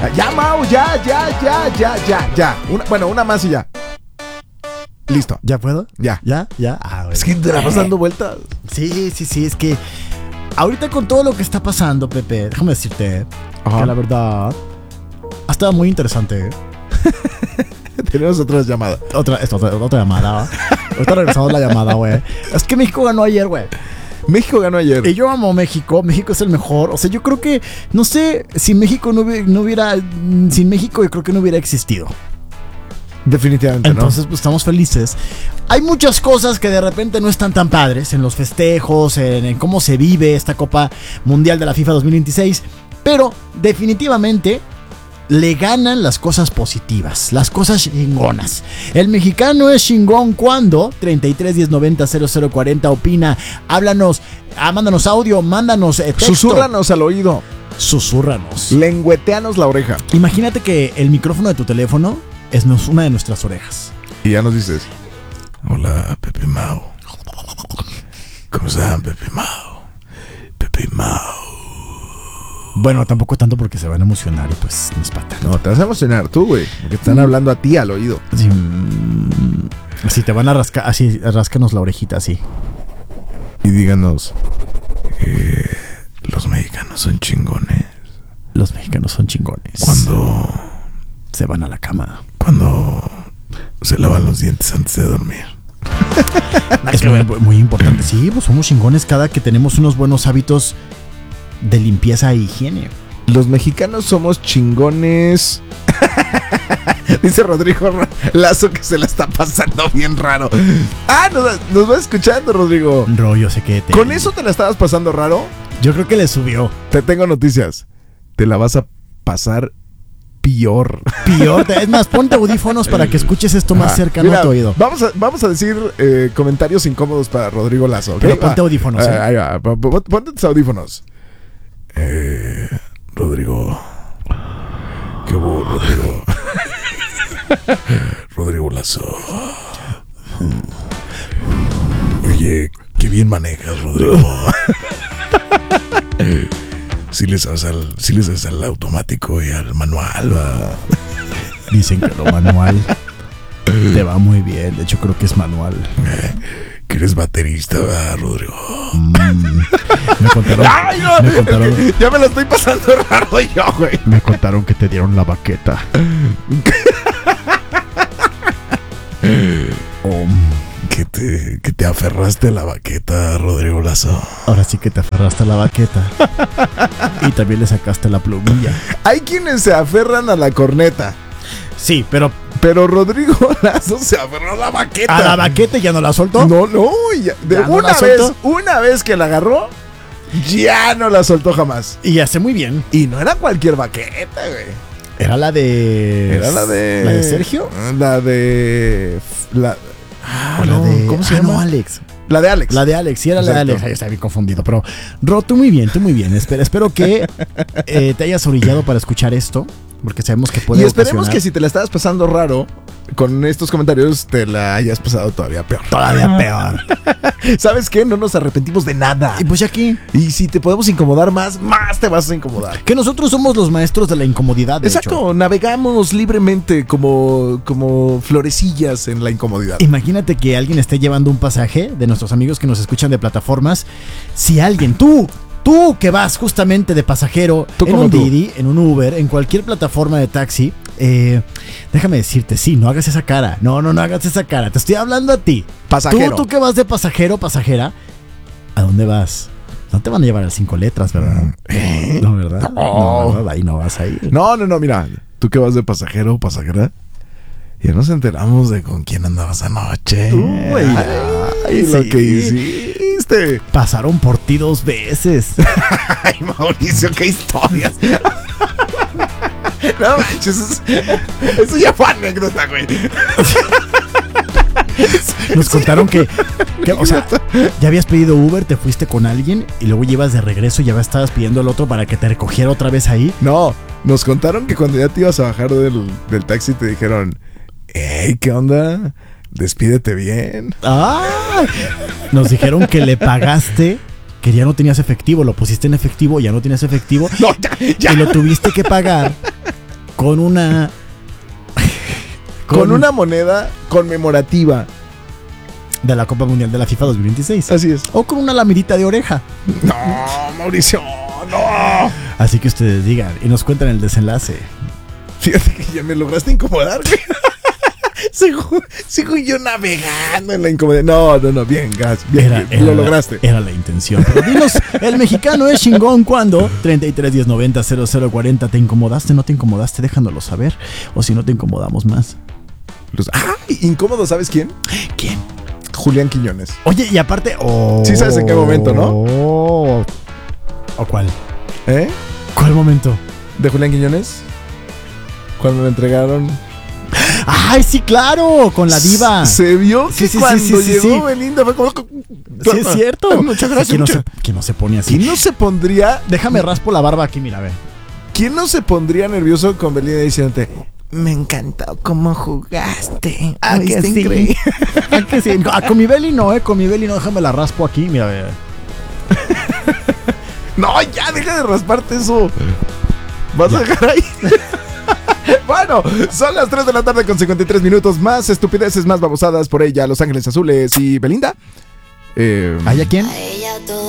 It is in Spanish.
Ya, Mau, ya. Una más y ya. Listo. ¿Ya puedo? Ya. ¿Ya? Ah, bueno. Es que te la vas dando vueltas. Sí, es que ahorita con todo lo que está pasando, Pepe, déjame decirte que la verdad ha estado muy interesante. Tenemos otra llamada. Otra llamada. Ahorita regresamos la llamada, güey. Es que México ganó ayer, güey. México ganó ayer. Y yo amo México. México es el mejor. O sea, yo creo que, no sé, si México no hubiera, sin México yo creo que no hubiera existido. Definitivamente. Entonces, pues estamos felices. Hay muchas cosas que de repente no están tan padres en los festejos, en cómo se vive esta Copa Mundial de la FIFA 2026. Pero definitivamente le ganan las cosas positivas, las cosas chingonas. El mexicano es chingón cuando 33 10 90 00 40 opina, háblanos, mándanos audio, mándanos texto. Susúrranos al oído. Susúrranos. Lengüeteanos la oreja. Imagínate que el micrófono de tu teléfono es una de nuestras orejas. Y ya nos dices: hola, Pepe Mau. ¿Cómo están, Pepe Mau? Pepe Mau. Bueno, tampoco tanto porque se van a emocionar y pues nos patan. No, te vas a emocionar tú, güey. Porque te están hablando a ti al oído. Así te van a rascar, así, ráscanos la orejita, así. Y díganos: los mexicanos son chingones. Los mexicanos son chingones. Cuando se van a la cama. Cuando se lavan los dientes antes de dormir. Es muy importante. Sí, pues somos chingones cada que tenemos unos buenos hábitos de limpieza e higiene. Los mexicanos somos chingones. Dice Rodrigo Lazo que se la está pasando bien raro. Nos vas escuchando, Rodrigo. Yo sé que ¿Con eso te la estabas pasando raro? Yo creo que le subió. Te tengo noticias. Te la vas a pasar peor. Es más, ponte audífonos para que escuches esto más cercano a tu oído. Vamos a decir comentarios incómodos para Rodrigo Lazo, ¿okay? Pero ponte audífonos. Ponte tus audífonos. Rodrigo. ¿Qué hubo, Rodrigo? Rodrigo Lazo. Oye, qué bien manejas, Rodrigo. Sí le sabes al automático y al manual, ¿va? Dicen que lo manual te va muy bien. De hecho, creo que es manual. Que eres baterista, ¿verdad, Rodrigo? Me contaron. ¡Ay, no! Me contaron. Ya me lo estoy pasando raro yo, güey. Me contaron que te dieron la baqueta. Que te aferraste a la baqueta, Rodrigo Lazo. Ahora sí que te aferraste a la baqueta. Y también le sacaste la plumilla. Hay quienes se aferran a la corneta. Sí, pero Rodrigo Lazo se aferró a la baqueta. ¿A la baqueta y ya no la soltó? No, una vez que la agarró, ya no la soltó jamás. Y hace muy bien. Y no era cualquier baqueta, güey. Era la de... ¿La de Sergio? ¿Cómo se llama? No, Alex. La de Alex. Sí, era la de Alex. Ahí estaba bien confundido. Pero, Ro, tú muy bien. Espero que te hayas orillado para escuchar esto, porque sabemos que puede ocasionar. Y esperemos que si te la estabas pasando raro con estos comentarios, te la hayas pasado todavía peor. ¿Sabes qué? No nos arrepentimos de nada. Y pues aquí. Y si te podemos incomodar más te vas a incomodar. Que nosotros somos los maestros de la incomodidad. Exacto, navegamos libremente como florecillas en la incomodidad. Imagínate que alguien esté llevando un pasaje de nuestros amigos que nos escuchan de plataformas. Si alguien, tú que vas justamente de pasajero en un Didi, en un Uber, en cualquier plataforma de taxi, déjame decirte, sí, no hagas esa cara. No hagas esa cara. Te estoy hablando a ti. Pasajero. Tú que vas de pasajero, pasajera, ¿a dónde vas? No te van a llevar a 5 letras, ¿verdad? No, ¿verdad? No, ¿verdad? Ahí no vas a ir. No, mira, tú que vas de pasajero, pasajera, ya nos enteramos de con quién andabas anoche. Ay, lo que hiciste. Pasaron por ti 2 veces. Ay, Mauricio, qué historias. No manches, eso ya fue anécdota, güey. Nos contaron que, o sea, ya habías pedido Uber, te fuiste con alguien y luego llevas de regreso y ya estabas pidiendo al otro para que te recogiera otra vez ahí. No, nos contaron que cuando ya te ibas a bajar del taxi te dijeron: hey, ¿qué onda? Despídete bien. Nos dijeron que le pagaste, que ya no tenías efectivo, lo pusiste en efectivo, ya no tienes efectivo. No, ya. Y lo tuviste que pagar con una... Con una moneda conmemorativa. De la Copa Mundial de la FIFA 2026. Así es. O con una lamidita de oreja. No, Mauricio, no. Así que ustedes digan y nos cuentan el desenlace. Fíjate que ya me lograste incomodar, güey. Sigo yo navegando en la incomodidad. No, bien, Gas, bien, lo lograste. Era la intención. Pero dinos, el mexicano es chingón cuando 33 10 90 00 40. ¿Te incomodaste? ¿No te incomodaste? Déjanoslo saber. O si no te incomodamos más. Incómodo, ¿sabes quién? ¿Quién? Julián Quiñones. Oye, y aparte... Sí sabes en qué momento, ¿no? ¿O cuál? ¿Eh? ¿Cuál momento? ¿De Julián Quiñones? Cuando le entregaron... ¡Ay, sí, claro! Con la diva. Se vio que cuando llegó Belinda fue como... Sí, es cierto. Muchas gracias. ¿Quién no se pone así? ¿Quién no se pondría... Déjame raspo la barba aquí, mira, a ver. ¿Quién no se pondría nervioso con Belinda diciéndote... Me encantó cómo jugaste. ¿A que sí? Increíble. ¿A que sí? Con mi Beli no, con mi Beli no, déjame la raspo aquí, mira, a ver. No, ya, deja de rasparte eso. ¿Vas a dejar ahí? Bueno, son las 3 de la tarde con 53 minutos. Más estupideces, más babosadas por ella. Los Ángeles Azules y Belinda. ¿Hay a quién?